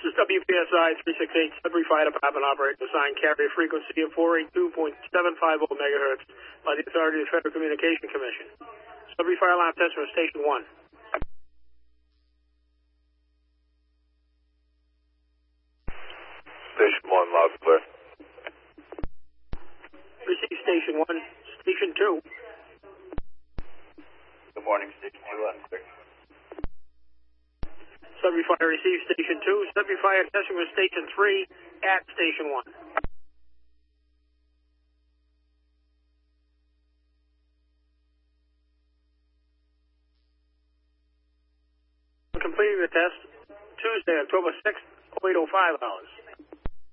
is WPSI 368 Sudbury Fire Department operating assigned carrier frequency of 482.750 megahertz by the authority of the Federal Communication Commission. Sudbury Fire Alarm Test from Station 1. Station 1, loud and clear. Receive Station 1. Station 2. Good morning, Station 2, loud and clear. Sudbury Fire receive Station 2. Sudbury Fire testing from Station 3 at Station 1. Completing the test Tuesday, October 6th, 08:05 hours.